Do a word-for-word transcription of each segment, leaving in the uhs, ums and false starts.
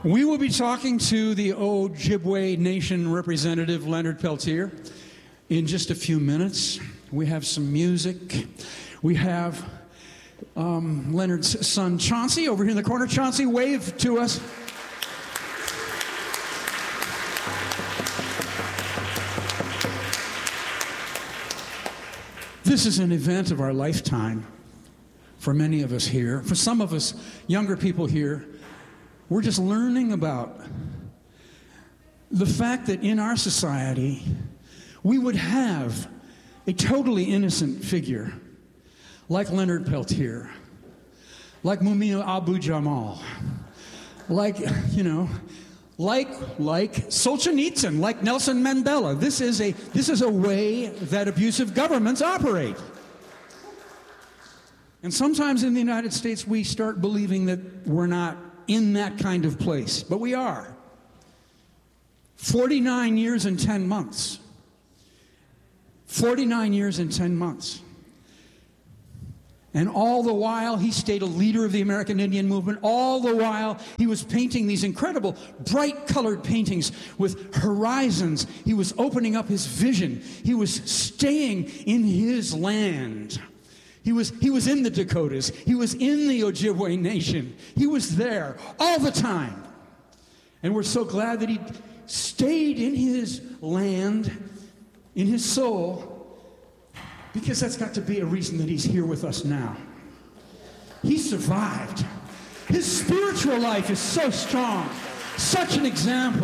We will be talking to the Ojibwe Nation representative, Leonard Peltier, in just a few minutes. We have some music. We have um, Leonard's son, Chauncey, over here in the corner. Chauncey, wave to us. This is an event of our lifetime for many of us here. For some of us, younger people here, we're just learning about the fact that in our society, we would have a totally innocent figure like Leonard Peltier, like Mumia Abu-Jamal, like, you know, like, like Solzhenitsyn, like Nelson Mandela. This is a, this is a way that abusive governments operate. And sometimes in the United States, we start believing that we're not in that kind of place, but we are. forty-nine years and ten months. forty-nine years and ten months. And all the while, he stayed a leader of the American Indian movement. All the while, he was painting these incredible, bright-colored paintings with horizons. He was opening up his vision. He was staying in his land. He was, he was in the Dakotas. He was in the Ojibwe Nation. He was there all the time. And we're so glad that he stayed in his land, in his soul, because that's got to be a reason that he's here with us now. He survived. His spiritual life is so strong. Such an example.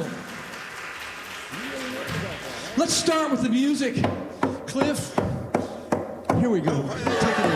Let's start with the music. Cliff, here we go. Take it away.